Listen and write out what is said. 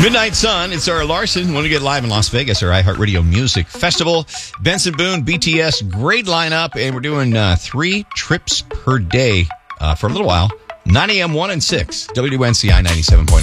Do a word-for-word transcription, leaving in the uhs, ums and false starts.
Midnight Sun, it's our Larson. Want to get live in Las Vegas, our iHeartRadio Music Festival. Benson Boone, B T S, great lineup, and we're doing uh, three trips per day uh, for a little while. nine a.m., one, and six. W N C I ninety-seven point nine.